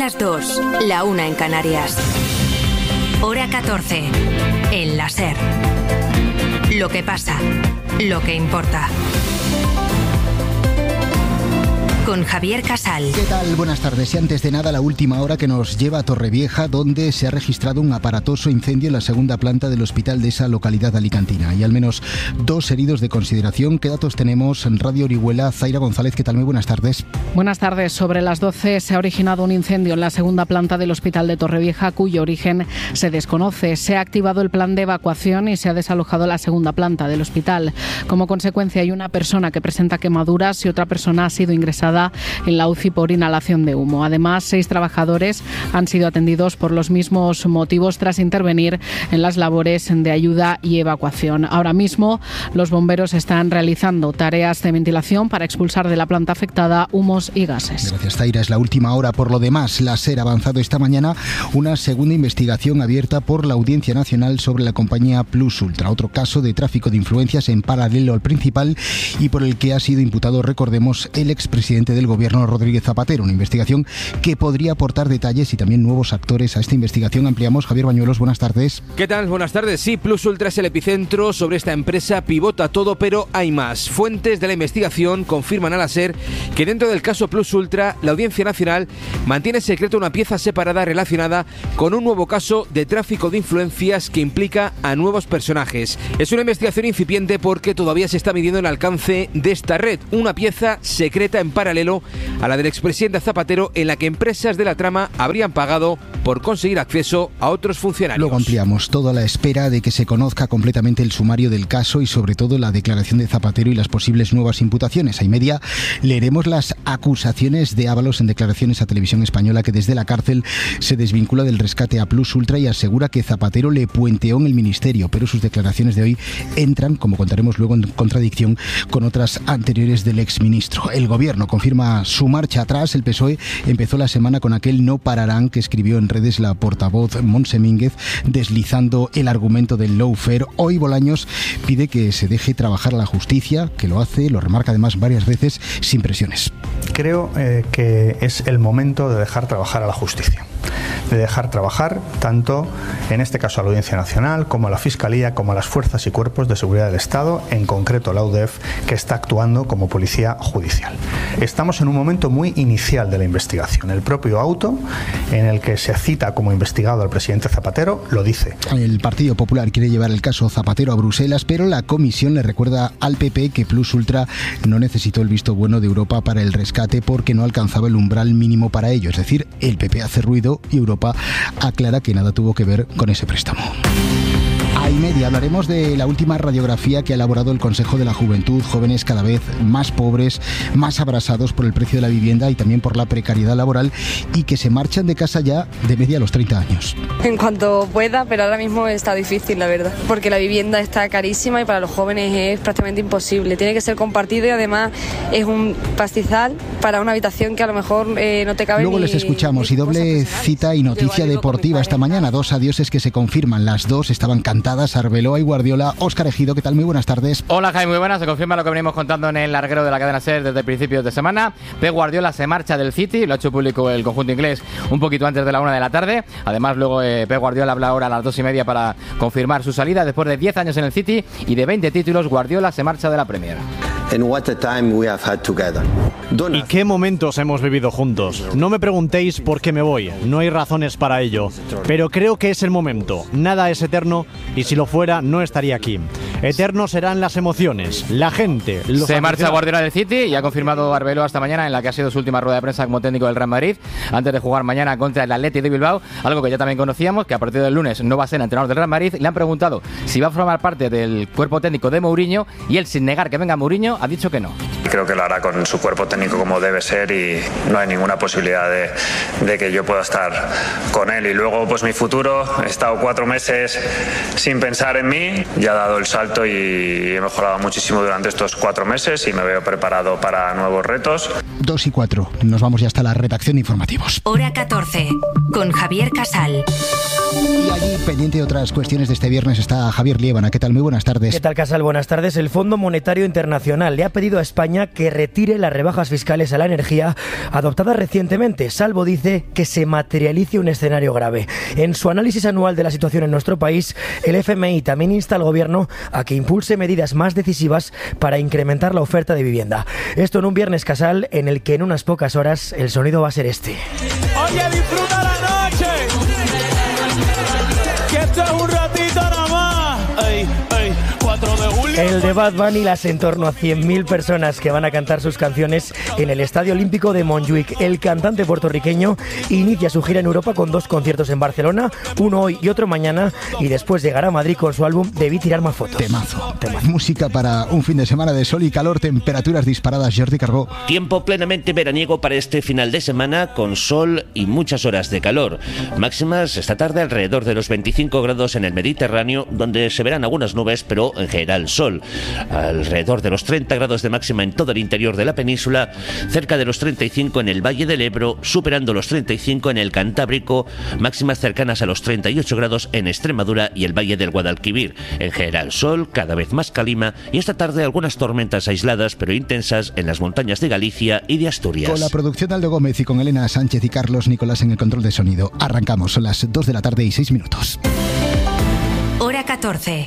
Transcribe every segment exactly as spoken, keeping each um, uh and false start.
las dos, la una en Canarias. Hora catorce, en la SER. Lo que pasa, lo que importa. Con Javier Casal. ¿Qué tal? Buenas tardes. Y antes de nada, la última hora que nos lleva a Torrevieja, donde se ha registrado un aparatoso incendio en la segunda planta del hospital de esa localidad alicantina. Y al menos dos heridos de consideración. ¿Qué datos tenemos en Radio Orihuela? Zaira González, ¿qué tal? Muy buenas tardes. Buenas tardes. Sobre las doce se ha originado un incendio en la segunda planta del hospital de Torrevieja, cuyo origen se desconoce. Se ha activado el plan de evacuación y se ha desalojado la segunda planta del hospital. Como consecuencia, hay una persona que presenta quemaduras y otra persona ha sido ingresada en la U C I por inhalación de humo. Además, seis trabajadores han sido atendidos por los mismos motivos tras intervenir en las labores de ayuda y evacuación. Ahora mismo, los bomberos están realizando tareas de ventilación para expulsar de la planta afectada humos y gases. Gracias, Zaira. Es la última hora. Por lo demás, la SER ha avanzado esta mañana una segunda investigación abierta por la Audiencia Nacional sobre la compañía Plus Ultra, otro caso de tráfico de influencias en paralelo al principal y por el que ha sido imputado, recordemos, el expresidente del Gobierno, Rodríguez Zapatero. Una investigación que podría aportar detalles y también nuevos actores a esta investigación. Ampliamos. Javier Bañuelos, buenas tardes. ¿Qué tal? Buenas tardes. Sí, Plus Ultra es el epicentro. Sobre esta empresa pivota todo, pero hay más. Fuentes de la investigación confirman a la SER que dentro del caso Plus Ultra, la Audiencia Nacional mantiene secreto una pieza separada relacionada con un nuevo caso de tráfico de influencias que implica a nuevos personajes. Es una investigación incipiente porque todavía se está midiendo el alcance de esta red. Una pieza secreta en paralelo a la del expresidente Zapatero, en la que empresas de la trama habrían pagado por conseguir acceso a otros funcionarios. Luego ampliamos, todo a la espera de que se conozca completamente el sumario del caso y sobre todo la declaración de Zapatero y las posibles nuevas imputaciones. A y media leeremos las acusaciones de Ábalos en declaraciones a Televisión Española, que desde la cárcel se desvincula del rescate a Plus Ultra y asegura que Zapatero le puenteó en el ministerio, pero sus declaraciones de hoy entran, como contaremos luego, en contradicción con otras anteriores del exministro. El gobierno confirma su marcha atrás. El P S O E empezó la semana con aquel no pararán que escribió en redes la portavoz Montse Mínguez, deslizando el argumento del lawfare. Hoy Bolaños pide que se deje trabajar a la justicia, que lo hace, lo remarca además varias veces, sin presiones. Creo eh, que es el momento de dejar trabajar a la justicia, de dejar trabajar tanto, en este caso, a la Audiencia Nacional, como a la Fiscalía, como a las fuerzas y cuerpos de seguridad del Estado, en concreto la U D E F, que está actuando como policía judicial. Estamos en un momento muy inicial de la investigación. El propio auto, en el que se cita como investigado al presidente Zapatero, lo dice. El Partido Popular quiere llevar el caso Zapatero a Bruselas, pero la comisión le recuerda al P P que Plus Ultra no necesitó el visto bueno de Europa para el rescate porque no alcanzaba el umbral mínimo para ello. Es decir, el P P hace ruido y Europa aclara que nada tuvo que ver con ese préstamo. A y media hablaremos de la última radiografía que ha elaborado el Consejo de la Juventud. Jóvenes cada vez más pobres, más abrasados por el precio de la vivienda y también por la precariedad laboral, y que se marchan de casa ya de media a los treinta años. En cuanto pueda, pero ahora mismo está difícil, la verdad, porque la vivienda está carísima y para los jóvenes es prácticamente imposible. Tiene que ser compartido y además es un pastizal para una habitación que a lo mejor eh, no te cabe. Luego ni, les escuchamos y doble cita y noticia deportiva esta mañana. Dos adioses que se confirman. Las dos estaban cantadas. Arbeloa y Guardiola. Óscar Ejido, ¿qué tal? Muy buenas tardes. Hola, Jaime, muy buenas. Se confirma lo que venimos contando en el larguero de la cadena SER desde principios de semana. Pep Guardiola se marcha del City, lo ha hecho público el conjunto inglés un poquito antes de la una de la tarde. Además, luego eh, Pep Guardiola habla ahora a las dos y media para confirmar su salida. Después de diez años en el City y de veinte títulos, Guardiola se marcha de la Premier. And what a time we have had together. ¿Y qué momentos hemos vivido juntos? No me preguntéis por qué me voy, no hay razones para ello, pero creo que es el momento. Nada es eterno y si lo fuera no estaría aquí. Eternos serán las emociones, la gente. Los Se marcha Guardiola del City y ha confirmado Arbeloa esta mañana, en la que ha sido su última rueda de prensa como técnico del Real Madrid, antes de jugar mañana contra el Athletic de Bilbao, algo que ya también conocíamos, que a partir del lunes no va a ser entrenador del Real Madrid. Le han preguntado si va a formar parte del cuerpo técnico de Mourinho y él, sin negar que venga Mourinho, ha dicho que no. Creo que lo hará con su cuerpo técnico como debe ser y no hay ninguna posibilidad de, de que yo pueda estar con él. Y luego, pues mi futuro, he estado cuatro meses sin pensar en mí, ya he dado el salto y he mejorado muchísimo durante estos cuatro meses y me veo preparado para nuevos retos. dos y cuatro. Nos vamos ya hasta la redacción de informativos. Hora catorce, con Javier Casal. Y allí, pendiente de otras cuestiones de este viernes, está Javier Liébana. ¿Qué tal? Muy buenas tardes. ¿Qué tal, Casal? Buenas tardes. El Fondo Monetario Internacional le ha pedido a España que retire las rebajas fiscales a la energía adoptadas recientemente, salvo, dice, que se materialice un escenario grave. En su análisis anual de la situación en nuestro país, el F M I también insta al Gobierno a que impulse medidas más decisivas para incrementar la oferta de vivienda. Esto en un viernes, Casal, en el que en unas pocas horas el sonido va a ser este. Oye, disfruta la noche, que esto es un ratito nada más. Ey, ey, cuatro de julio. El de Bad Bunny, las en torno a cien mil personas que van a cantar sus canciones en el Estadio Olímpico de Montjuic. El cantante puertorriqueño inicia su gira en Europa con dos conciertos en Barcelona, uno hoy y otro mañana, y después llegará a Madrid con su álbum Debí tirar más fotos. Temazo. Temazo. Música para un fin de semana de sol y calor, temperaturas disparadas. Jordi Cargó. Tiempo plenamente veraniego para este final de semana, con sol y muchas horas de calor. Máximas esta tarde alrededor de los veinticinco grados en el Mediterráneo, donde se verán algunas nubes, pero en general sol. Alrededor de los treinta grados de máxima en todo el interior de la península, cerca de los treinta y cinco en el Valle del Ebro, superando los treinta y cinco en el Cantábrico, máximas cercanas a los treinta y ocho grados en Extremadura y el Valle del Guadalquivir. En general sol, cada vez más calima, y esta tarde algunas tormentas aisladas pero intensas en las montañas de Galicia y de Asturias. Con la producción de Aldo Gómez y con Elena Sánchez y Carlos Nicolás en el control de sonido. Arrancamos, son las dos de la tarde y seis minutos. Hora catorce.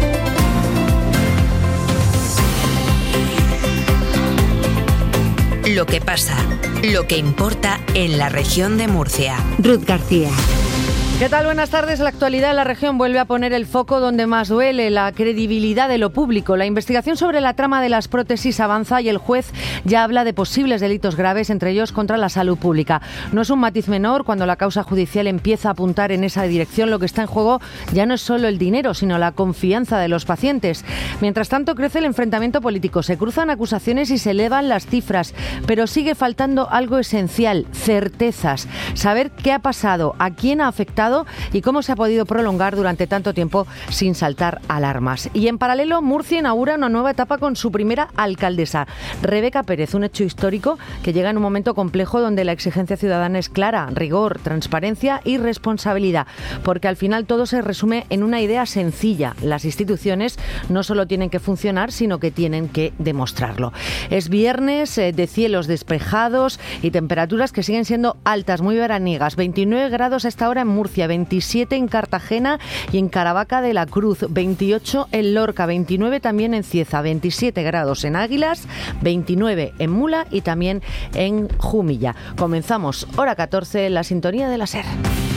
Lo que pasa, lo que importa en la región de Murcia. Ruth García. ¿Qué tal? Buenas tardes. La actualidad de la región vuelve a poner el foco donde más duele, la credibilidad de lo público. La investigación sobre la trama de las prótesis avanza y el juez ya habla de posibles delitos graves, entre ellos contra la salud pública. No es un matiz menor cuando la causa judicial empieza a apuntar en esa dirección. Lo que está en juego ya no es solo el dinero, sino la confianza de los pacientes. Mientras tanto, crece el enfrentamiento político. Se cruzan acusaciones y se elevan las cifras, pero sigue faltando algo esencial: certezas. Saber qué ha pasado, a quién ha afectado y cómo se ha podido prolongar durante tanto tiempo sin saltar alarmas. Y en paralelo, Murcia inaugura una nueva etapa con su primera alcaldesa, Rebeca Pérez, un hecho histórico que llega en un momento complejo donde la exigencia ciudadana es clara: rigor, transparencia y responsabilidad, porque al final todo se resume en una idea sencilla: las instituciones no solo tienen que funcionar, sino que tienen que demostrarlo. Es viernes eh, de cielos despejados y temperaturas que siguen siendo altas, muy veraniegas. veintinueve grados a esta hora en Murcia, veintisiete en Cartagena y en Caravaca de la Cruz, veintiocho en Lorca, veintinueve también en Cieza, veintisiete grados en Águilas, veintinueve en Mula y también en Jumilla. Comenzamos hora catorce, la sintonía de la SER.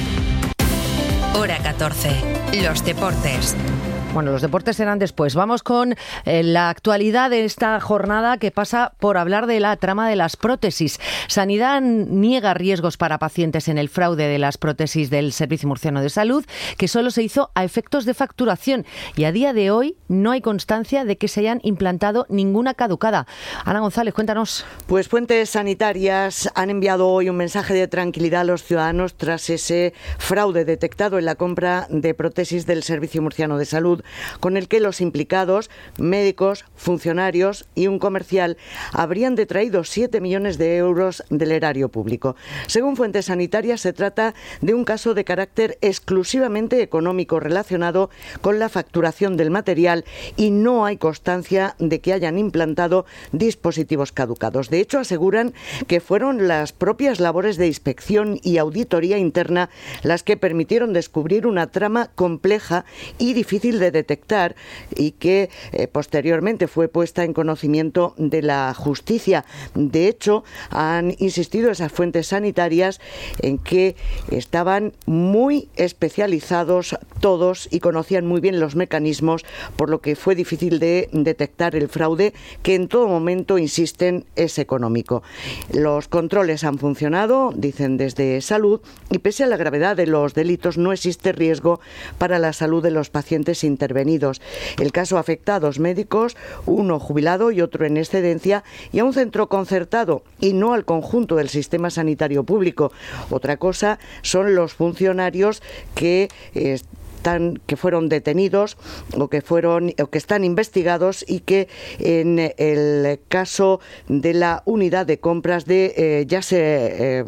Hora catorce, los deportes. Bueno, los deportes serán después. Vamos con eh, la actualidad de esta jornada, que pasa por hablar de la trama de las prótesis. Sanidad niega riesgos para pacientes en el fraude de las prótesis del Servicio Murciano de Salud, que solo se hizo a efectos de facturación, y a día de hoy no hay constancia de que se hayan implantado ninguna caducada. Ana González, cuéntanos. Pues fuentes sanitarias han enviado hoy un mensaje de tranquilidad a los ciudadanos tras ese fraude detectado en la compra de prótesis del Servicio Murciano de Salud, con el que los implicados, médicos, funcionarios y un comercial, habrían detraído siete millones de euros del erario público. Según fuentes sanitarias, se trata de un caso de carácter exclusivamente económico relacionado con la facturación del material, y no hay constancia de que hayan implantado dispositivos caducados. De hecho, aseguran que fueron las propias labores de inspección y auditoría interna las que permitieron descubrir una trama compleja y difícil de detectar, y que eh, posteriormente fue puesta en conocimiento de la justicia. De hecho, han insistido esas fuentes sanitarias en que estaban muy especializados todos y conocían muy bien los mecanismos, por lo que fue difícil de detectar el fraude, que en todo momento, insisten, es económico. Los controles han funcionado, dicen desde Salud, y pese a la gravedad de los delitos no existe riesgo para la salud de los pacientes intervenidos. El caso afecta a dos médicos, uno jubilado y otro en excedencia, y a un centro concertado, y no al conjunto del sistema sanitario público. Otra cosa son los funcionarios que eh, están, que fueron detenidos o que fueron o que están investigados y que en el caso de la unidad de compras de eh, ya se eh,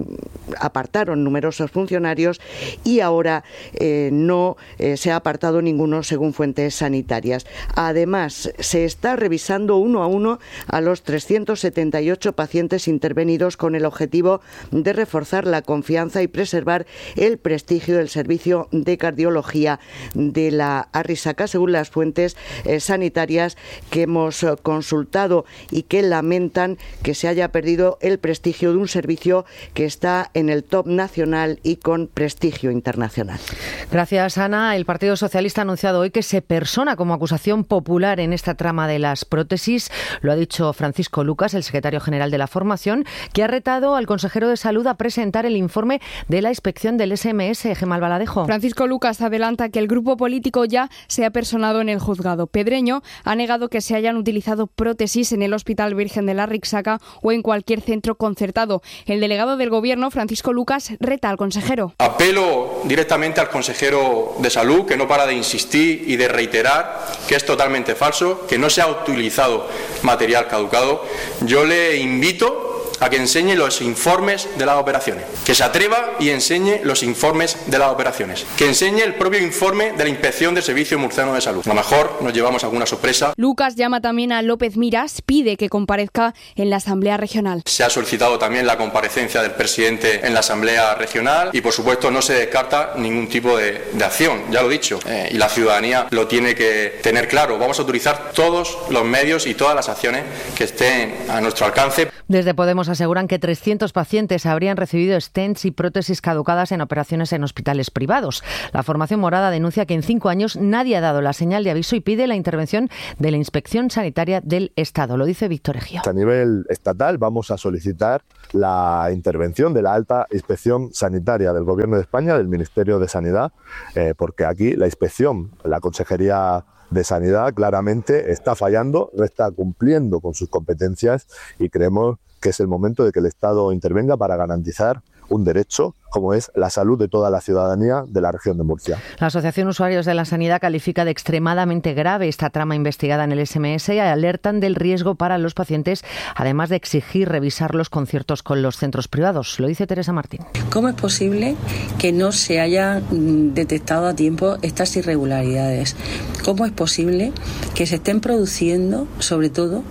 apartaron numerosos funcionarios y ahora eh, no eh, se ha apartado ninguno según fuentes sanitarias. Además, se está revisando uno a uno a los trescientos setenta y ocho pacientes intervenidos con el objetivo de reforzar la confianza y preservar el prestigio del servicio de cardiología de la Arrisaka, según las fuentes eh, sanitarias que hemos eh, consultado y que lamentan que se haya perdido el prestigio de un servicio que está en el top nacional y con prestigio internacional. Gracias, Ana. El Partido Socialista ha anunciado hoy que se persona como acusación popular en esta trama de las prótesis. Lo ha dicho Francisco Lucas, el secretario general de la formación, que ha retado al consejero de Salud a presentar el informe de la inspección del S M S. Gemma Albaladejo. Francisco Lucas adelanta que el grupo político ya se ha personado en el juzgado. Pedreño ha negado que se hayan utilizado prótesis en el Hospital Virgen de la Arrisaka o en cualquier centro concertado. El delegado del Gobierno, Francisco Lucas, reta al consejero. Apelo directamente al consejero de Salud, que no para de insistir y de reiterar que es totalmente falso, que no se ha utilizado material caducado. Yo le invito a que enseñe los informes de las operaciones, que se atreva y enseñe los informes de las operaciones, que enseñe el propio informe de la Inspección del Servicio Murciano de Salud. A lo mejor nos llevamos alguna sorpresa. Lucas llama también a López Miras, pide que comparezca en la Asamblea Regional. Se ha solicitado también la comparecencia del presidente en la Asamblea Regional y, por supuesto, no se descarta ningún tipo de, de acción, ya lo he dicho, eh, y la ciudadanía lo tiene que tener claro. Vamos a utilizar todos los medios y todas las acciones que estén a nuestro alcance. Desde Podemos aseguran que trescientos pacientes habrían recibido stents y prótesis caducadas en operaciones en hospitales privados. La formación morada denuncia que en cinco años nadie ha dado la señal de aviso y pide la intervención de la Inspección Sanitaria del Estado. Lo dice Víctor Egio. A nivel estatal vamos a solicitar la intervención de la alta inspección sanitaria del Gobierno de España, del Ministerio de Sanidad, eh, porque aquí la inspección, la Consejería de Sanidad claramente está fallando, no está cumpliendo con sus competencias y creemos que es el momento de que el Estado intervenga para garantizar un derecho como es la salud de toda la ciudadanía de la región de Murcia. La Asociación Usuarios de la Sanidad califica de extremadamente grave esta trama investigada en el S M S y alertan del riesgo para los pacientes, además de exigir revisar los conciertos con los centros privados. Lo dice Teresa Martín. ¿Cómo es posible que no se hayan detectado a tiempo estas irregularidades? ¿Cómo es posible que se estén produciendo, sobre todo,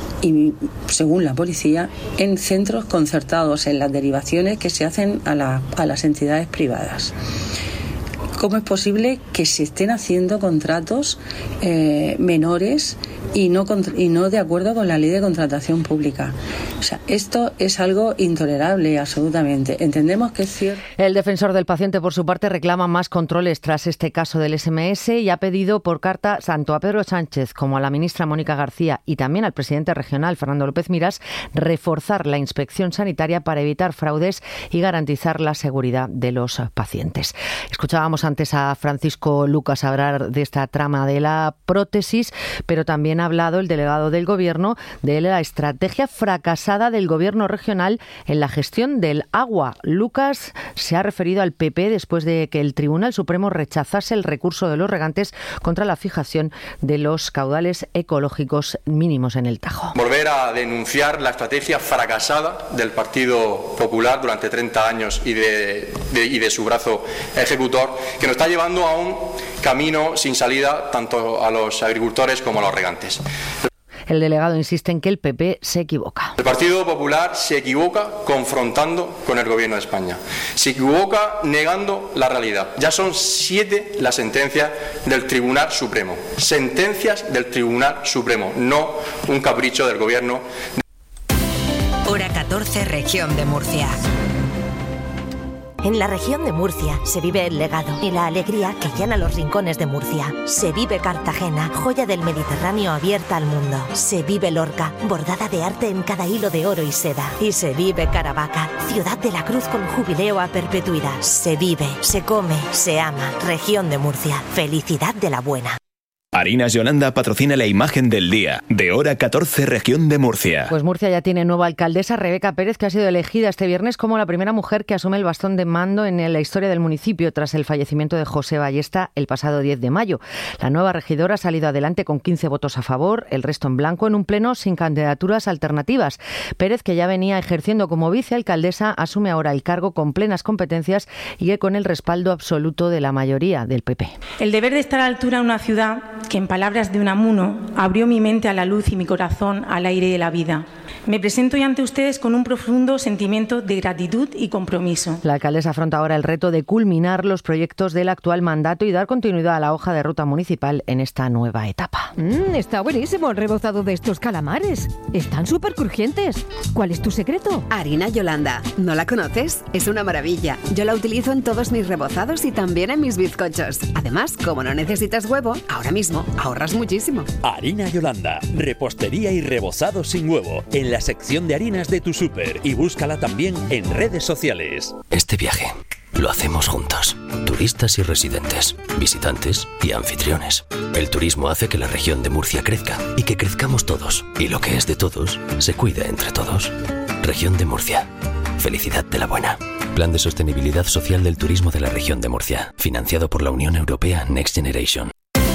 y según la policía, en centros concertados, en las derivaciones que se hacen a, la, a las entidades privadas? ¿Cómo es posible que se estén haciendo contratos eh, menores y no, y no de acuerdo con la ley de contratación pública? O sea, esto es algo intolerable, absolutamente. Entendemos que es cierto. El defensor del paciente, por su parte, reclama más controles tras este caso del S M S y ha pedido por carta tanto a Pedro Sánchez como a la ministra Mónica García y también al presidente regional, Fernando López Miras, reforzar la inspección sanitaria para evitar fraudes y garantizar la seguridad de los pacientes. Escuchábamos antes a Francisco Lucas hablar de esta trama de la prótesis, pero también ha hablado el delegado del Gobierno de la estrategia fracasada del Gobierno regional en la gestión del agua. Lucas se ha referido al P P después de que el Tribunal Supremo rechazase el recurso de los regantes contra la fijación de los caudales ecológicos mínimos en el Tajo. Volver a denunciar la estrategia fracasada del Partido Popular durante treinta años y de, de, y de su brazo ejecutor, que nos está llevando a un camino sin salida tanto a los agricultores como a los regantes. El delegado insiste en que el P P se equivoca. El Partido Popular se equivoca confrontando con el Gobierno de España. Se equivoca negando la realidad. Ya son siete las sentencias del Tribunal Supremo. Sentencias del Tribunal Supremo, no un capricho del Gobierno. Hora catorce, región de Murcia. En la región de Murcia se vive el legado y la alegría que llena los rincones de Murcia. Se vive Cartagena, joya del Mediterráneo abierta al mundo. Se vive Lorca, bordada de arte en cada hilo de oro y seda. Y se vive Caravaca, ciudad de la cruz con jubileo a perpetuidad. Se vive, se come, se ama. Región de Murcia, felicidad de la buena. Harinas Yolanda patrocina la imagen del día, de hora catorce, región de Murcia. Pues Murcia ya tiene nueva alcaldesa, Rebeca Pérez, que ha sido elegida este viernes como la primera mujer que asume el bastón de mando en la historia del municipio tras el fallecimiento de José Ballesta el pasado diez de mayo. La nueva regidora ha salido adelante con quince votos a favor, el resto en blanco, en un pleno sin candidaturas alternativas. Pérez, que ya venía ejerciendo como vicealcaldesa, asume ahora el cargo con plenas competencias y con el respaldo absoluto de la mayoría del P P. El deber de estar a la altura de una ciudad que, en palabras de Unamuno, abrió mi mente a la luz y mi corazón al aire de la vida. Me presento hoy ante ustedes con un profundo sentimiento de gratitud y compromiso. La alcaldesa afronta ahora el reto de culminar los proyectos del actual mandato y dar continuidad a la hoja de ruta municipal en esta nueva etapa. Mm, está buenísimo el rebozado de estos calamares. Están súper crujientes. ¿Cuál es tu secreto? Harina Yolanda. ¿No la conoces? Es una maravilla. Yo la utilizo en todos mis rebozados y también en mis bizcochos. Además, como no necesitas huevo, ahora mismo ahorras muchísimo. Harina Yolanda. Repostería y rebozado sin huevo. En la sección de harinas de tu súper y búscala también en redes sociales. Este viaje lo hacemos juntos. Turistas y residentes, visitantes y anfitriones. El turismo hace que la región de Murcia crezca y que crezcamos todos. Y lo que es de todos, se cuida entre todos. Región de Murcia. Felicidad de la buena. Plan de Sostenibilidad Social del Turismo de la Región de Murcia. Financiado por la Unión Europea Next Generation.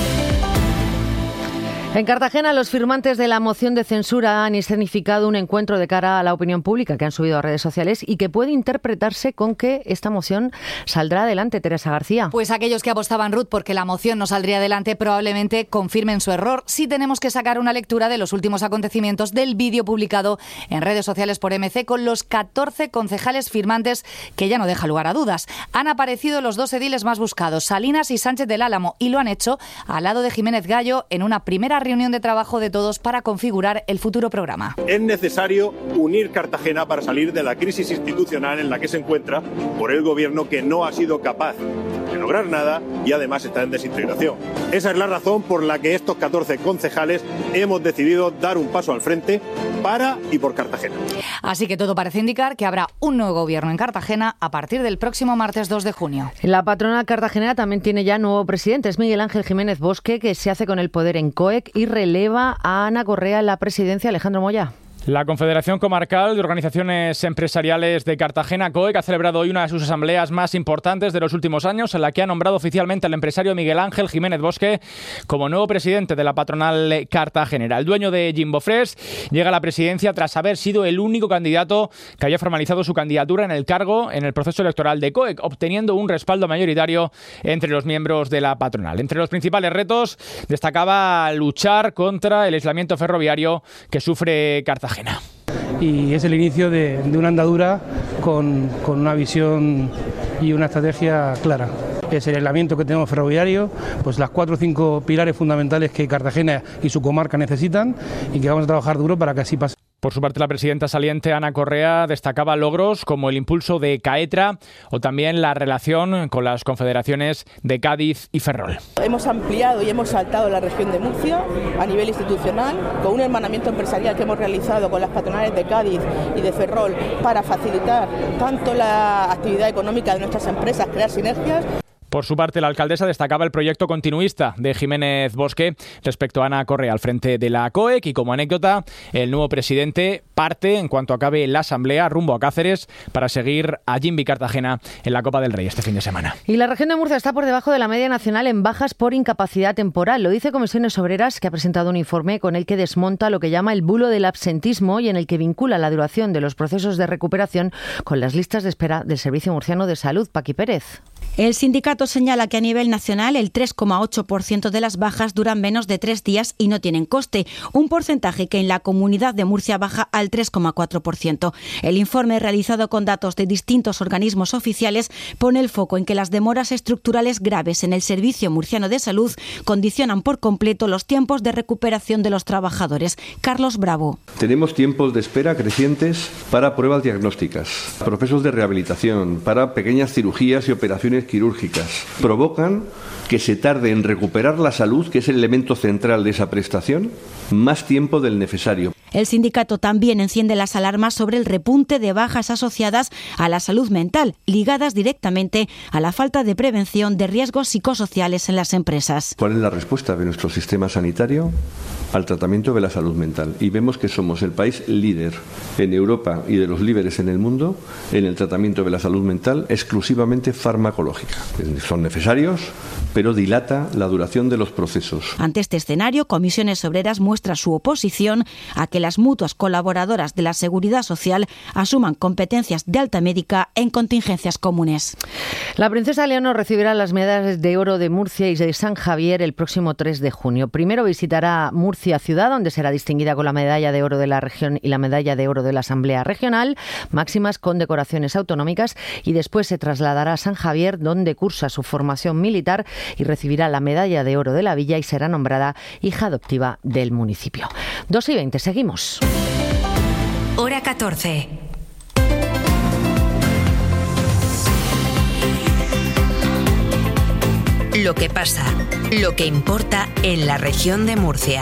En Cartagena, los firmantes de la moción de censura han escenificado un encuentro de cara a la opinión pública que han subido a redes sociales y que puede interpretarse con que esta moción saldrá adelante. Teresa García. Pues aquellos que apostaban, Ruth, porque la moción no saldría adelante probablemente confirmen su error. Sí tenemos que sacar una lectura de los últimos acontecimientos del vídeo publicado en redes sociales por M C con los catorce concejales firmantes, que ya no deja lugar a dudas. Han aparecido los dos ediles más buscados, Salinas y Sánchez del Álamo, y lo han hecho al lado de Jiménez Gallo en una primera reunión de trabajo de todos para configurar el futuro programa. Es necesario unir Cartagena para salir de la crisis institucional en la que se encuentra por el gobierno, que no ha sido capaz de lograr nada y además está en desintegración. Esa es la razón por la que estos catorce concejales hemos decidido dar un paso al frente para y por Cartagena. Así que todo parece indicar que habrá un nuevo gobierno en Cartagena a partir del próximo martes dos de junio. La patronal cartagenera también tiene ya nuevo presidente. Es Miguel Ángel Jiménez Bosque, que se hace con el poder en COEC y releva a Ana Correa en la presidencia. Alejandro Moya. La Confederación Comarcal de Organizaciones Empresariales de Cartagena, COEC, ha celebrado hoy una de sus asambleas más importantes de los últimos años, en la que ha nombrado oficialmente al empresario Miguel Ángel Jiménez Bosque como nuevo presidente de la patronal cartagenera. El dueño de Jimbo Fresh llega a la presidencia tras haber sido el único candidato que había formalizado su candidatura en el cargo en el proceso electoral de COEC, obteniendo un respaldo mayoritario entre los miembros de la patronal. Entre los principales retos destacaba luchar contra el aislamiento ferroviario que sufre Cartagena. Y es el inicio de, de una andadura con, con una visión y una estrategia clara. Es el aislamiento que tenemos ferroviario, pues las cuatro o cinco pilares fundamentales que Cartagena y su comarca necesitan y que vamos a trabajar duro para que así pase. Por su parte, la presidenta saliente, Ana Correa, destacaba logros como el impulso de CAETRA o también la relación con las confederaciones de Cádiz y Ferrol. Hemos ampliado y hemos saltado la región de Murcia a nivel institucional con un hermanamiento empresarial que hemos realizado con las patronales de Cádiz y de Ferrol para facilitar tanto la actividad económica de nuestras empresas, crear sinergias. Por su parte, la alcaldesa destacaba el proyecto continuista de Jiménez Bosque respecto a Ana Correa al frente de la COEC y, como anécdota, el nuevo presidente parte, en cuanto acabe la asamblea, rumbo a Cáceres para seguir a Jimby Cartagena en la Copa del Rey este fin de semana. Y la región de Murcia está por debajo de la media nacional en bajas por incapacidad temporal. Lo dice Comisiones Obreras, que ha presentado un informe con el que desmonta lo que llama el bulo del absentismo y en el que vincula la duración de los procesos de recuperación con las listas de espera del Servicio Murciano de Salud. Paqui Pérez. El sindicato señala que a nivel nacional el tres coma ocho por ciento de las bajas duran menos de tres días y no tienen coste, un porcentaje que en la Comunidad de Murcia baja al tres coma cuatro por ciento. El informe, realizado con datos de distintos organismos oficiales, pone el foco en que las demoras estructurales graves en el Servicio Murciano de Salud condicionan por completo los tiempos de recuperación de los trabajadores. Carlos Bravo. Tenemos tiempos de espera crecientes para pruebas diagnósticas, procesos de rehabilitación, para pequeñas cirugías y operaciones quirúrgicas. Provocan que se tarde en recuperar la salud, que es el elemento central de esa prestación, más tiempo del necesario. El sindicato también enciende las alarmas sobre el repunte de bajas asociadas a la salud mental, ligadas directamente a la falta de prevención de riesgos psicosociales en las empresas. ¿Cuál es la respuesta de nuestro sistema sanitario al tratamiento de la salud mental? Y vemos que somos el país líder en Europa y de los líderes en el mundo en el tratamiento de la salud mental exclusivamente farmacológica. Son necesarios, pero dilata la duración de los procesos. Ante este escenario, Comisiones Obreras muestra su oposición a que las mutuas colaboradoras de la Seguridad Social asuman competencias de alta médica en contingencias comunes. La princesa Leonor recibirá las medallas de oro de Murcia y de San Javier el próximo tres de junio. Primero visitará Murcia ciudad, donde será distinguida con la medalla de oro de la región y la medalla de oro de la Asamblea Regional, máximas condecoraciones autonómicas, y después se trasladará a San Javier, donde cursa su formación militar y recibirá la medalla de oro de la villa y será nombrada hija adoptiva del municipio. dos y veinte, seguimos. Hora catorce. Lo que pasa, lo que importa en la región de Murcia.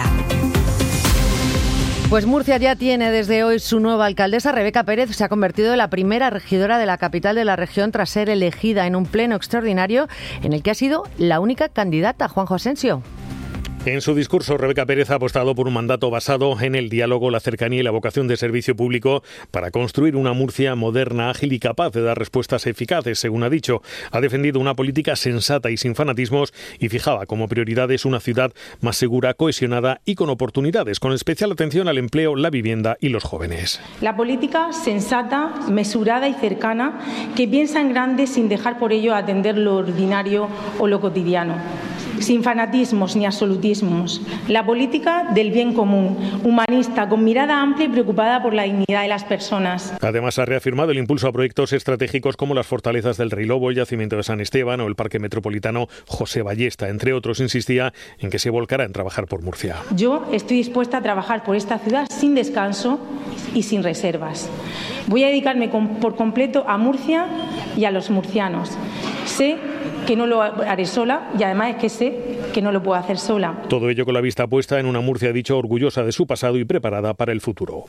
Pues Murcia ya tiene desde hoy su nueva alcaldesa. Rebeca Pérez se ha convertido en la primera regidora de la capital de la región tras ser elegida en un pleno extraordinario en el que ha sido la única candidata. Juanjo Asensio. En su discurso, Rebeca Pérez ha apostado por un mandato basado en el diálogo, la cercanía y la vocación de servicio público para construir una Murcia moderna, ágil y capaz de dar respuestas eficaces, según ha dicho. Ha defendido una política sensata y sin fanatismos y fijaba como prioridades una ciudad más segura, cohesionada y con oportunidades, con especial atención al empleo, la vivienda y los jóvenes. La política sensata, mesurada y cercana, que piensa en grande sin dejar por ello atender lo ordinario o lo cotidiano. Sin fanatismos ni absolutismos. La política del bien común, humanista, con mirada amplia y preocupada por la dignidad de las personas. Además, ha reafirmado el impulso a proyectos estratégicos como las fortalezas del Rey Lobo, el yacimiento de San Esteban o el Parque Metropolitano José Ballesta. Entre otros, insistía en que se volcará en trabajar por Murcia. Yo estoy dispuesta a trabajar por esta ciudad sin descanso y sin reservas. Voy a dedicarme con, por completo a Murcia y a los murcianos. Sé que no lo haré sola y además es que sé que no lo puedo hacer sola. Todo ello con la vista puesta en una Murcia, dicho, orgullosa de su pasado y preparada para el futuro.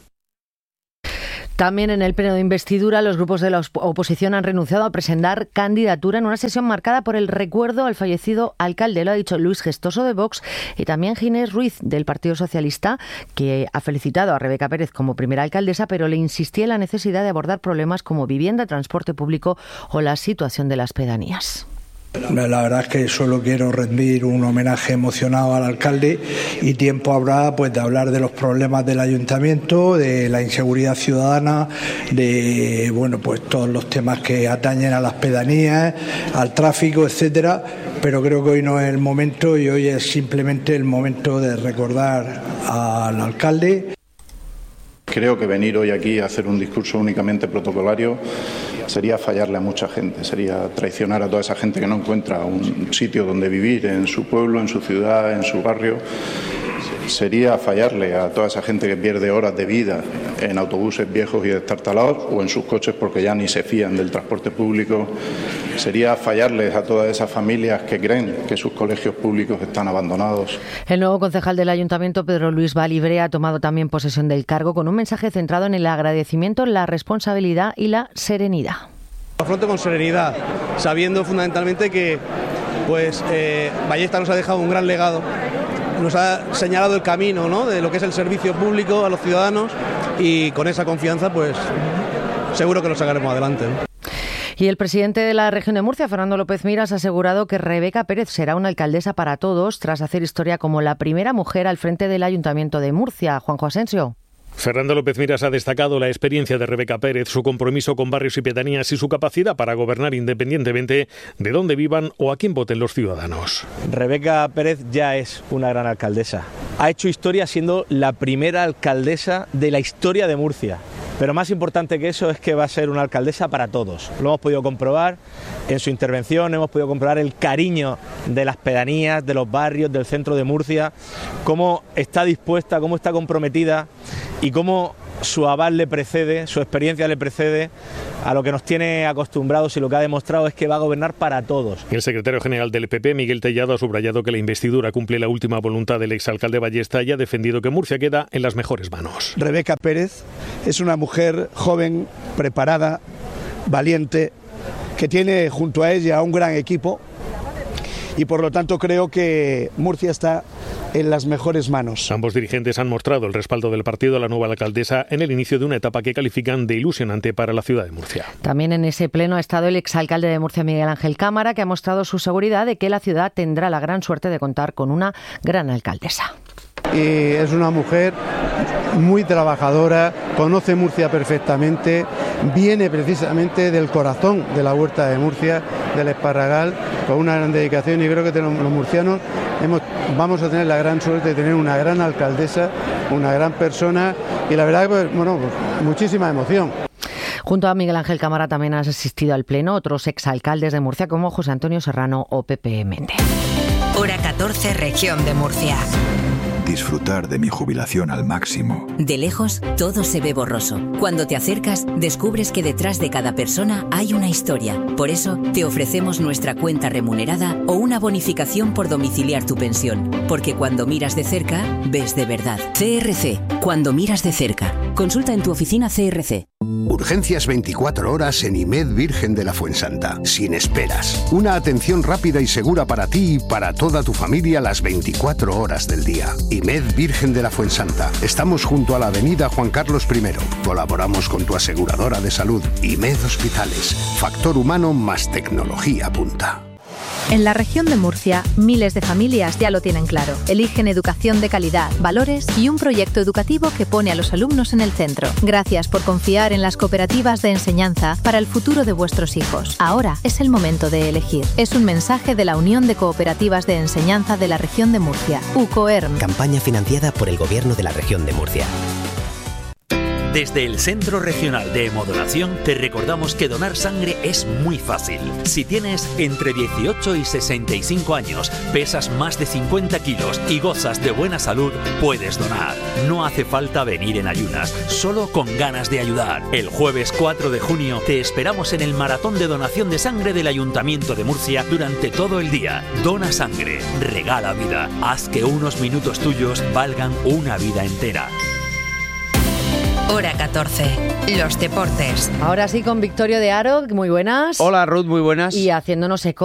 También en el pleno de investidura, los grupos de la oposición han renunciado a presentar candidatura en una sesión marcada por el recuerdo al fallecido alcalde. Lo ha dicho Luis Gestoso de Vox y también Ginés Ruiz del Partido Socialista, que ha felicitado a Rebeca Pérez como primera alcaldesa, pero le insistía en la necesidad de abordar problemas como vivienda, transporte público o la situación de las pedanías. La verdad es que solo quiero rendir un homenaje emocionado al alcalde y tiempo habrá pues de hablar de los problemas del ayuntamiento, de la inseguridad ciudadana, de bueno pues todos los temas que atañen a las pedanías, al tráfico, etcétera. Pero creo que hoy no es el momento y hoy es simplemente el momento de recordar al alcalde. Creo que venir hoy aquí a hacer un discurso únicamente protocolario sería fallarle a mucha gente, sería traicionar a toda esa gente que no encuentra un sitio donde vivir en su pueblo, en su ciudad, en su barrio. Sería fallarle a toda esa gente que pierde horas de vida en autobuses viejos y destartalados o en sus coches porque ya ni se fían del transporte público. Sería fallarles a todas esas familias que creen que sus colegios públicos están abandonados. El nuevo concejal del Ayuntamiento, Pedro Luis Valibre, ha tomado también posesión del cargo con un mensaje centrado en el agradecimiento, la responsabilidad y la serenidad. Afronto con serenidad, sabiendo fundamentalmente que pues eh, Ballesta nos ha dejado un gran legado. Nos ha señalado el camino, ¿no?, de lo que es el servicio público a los ciudadanos y con esa confianza pues seguro que lo sacaremos adelante, ¿no? Y el presidente de la región de Murcia, Fernando López Miras, ha asegurado que Rebeca Pérez será una alcaldesa para todos tras hacer historia como la primera mujer al frente del Ayuntamiento de Murcia. Juanjo Asensio. Fernando López Miras ha destacado la experiencia de Rebeca Pérez, su compromiso con barrios y pedanías y su capacidad para gobernar independientemente de dónde vivan o a quién voten los ciudadanos. Rebeca Pérez ya es una gran alcaldesa. Ha hecho historia siendo la primera alcaldesa de la historia de Murcia. Pero más importante que eso es que va a ser una alcaldesa para todos. Lo hemos podido comprobar en su intervención, hemos podido comprobar el cariño de las pedanías, de los barrios, del centro de Murcia, cómo está dispuesta, cómo está comprometida y cómo su aval le precede, su experiencia le precede a lo que nos tiene acostumbrados, y lo que ha demostrado es que va a gobernar para todos. El secretario general del P P, Miguel Tellado, ha subrayado que la investidura cumple la última voluntad del exalcalde Ballesta y ha defendido que Murcia queda en las mejores manos. Rebeca Pérez es una mujer joven, preparada, valiente, que tiene junto a ella un gran equipo, y por lo tanto creo que Murcia está en las mejores manos. Ambos dirigentes han mostrado el respaldo del partido a la nueva alcaldesa en el inicio de una etapa que califican de ilusionante para la ciudad de Murcia. También en ese pleno ha estado el exalcalde de Murcia, Miguel Ángel Cámara, que ha mostrado su seguridad de que la ciudad tendrá la gran suerte de contar con una gran alcaldesa. Y es una mujer muy trabajadora, conoce Murcia perfectamente, viene precisamente del corazón de la huerta de Murcia, del Esparragal, con una gran dedicación, y creo que los murcianos hemos, vamos a tener la gran suerte de tener una gran alcaldesa, una gran persona, y la verdad que pues, bueno, pues, muchísima emoción. Junto a Miguel Ángel Cámara también han asistido al pleno otros exalcaldes de Murcia como José Antonio Serrano o Pepe Méndez. Hora catorce, región de Murcia. Disfrutar de mi jubilación al máximo. De lejos, todo se ve borroso. Cuando te acercas, descubres que detrás de cada persona hay una historia. Por eso, te ofrecemos nuestra cuenta remunerada o una bonificación por domiciliar tu pensión. Porque cuando miras de cerca, ves de verdad. C R C. Cuando miras de cerca. Consulta en tu oficina C R C. Urgencias veinticuatro horas en IMED Virgen de la Fuensanta. Sin esperas. Una atención rápida y segura para ti y para toda tu familia las veinticuatro horas del día. IMED Virgen de la Fuensanta. Estamos junto a la avenida Juan Carlos primero. Colaboramos con tu aseguradora de salud. IMED Hospitales. Factor humano más tecnología punta. En la región de Murcia, miles de familias ya lo tienen claro. Eligen educación de calidad, valores y un proyecto educativo que pone a los alumnos en el centro. Gracias por confiar en las cooperativas de enseñanza para el futuro de vuestros hijos. Ahora es el momento de elegir. Es un mensaje de la Unión de Cooperativas de Enseñanza de la región de Murcia, UCOERM. Campaña financiada por el Gobierno de la región de Murcia. Desde el Centro Regional de Hemodonación te recordamos que donar sangre es muy fácil. Si tienes entre dieciocho y sesenta y cinco años, pesas más de cincuenta kilos y gozas de buena salud, puedes donar. No hace falta venir en ayunas, solo con ganas de ayudar. El jueves cuatro de junio te esperamos en el maratón de donación de sangre del Ayuntamiento de Murcia durante todo el día. Dona sangre, regala vida. Haz que unos minutos tuyos valgan una vida entera. Hora catorce, los deportes. Ahora sí con Victorio de Aro, muy buenas. Hola Ruth, muy buenas. Y haciéndonos eco